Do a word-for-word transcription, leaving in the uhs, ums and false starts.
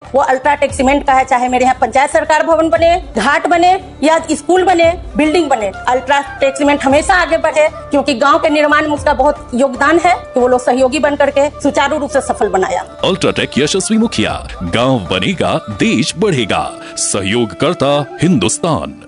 वो UltraTech cement का है, चाहे मेरे यहाँ पंचायत सरकार भवन बने, घाट बने या स्कूल बने, बिल्डिंग बने, अल्ट्राटेक सीमेंट हमेशा आगे बढ़े, क्योंकि गांव के निर्माण में उसका बहुत योगदान है कि वो लोग सहयोगी बन करके सुचारू रूप से सफल बनाया। अल्ट्राटेक यशस्वी मुखिया, गांव बनेगा देश बढ़ेगा, सहयोग करता हिंदुस्तान।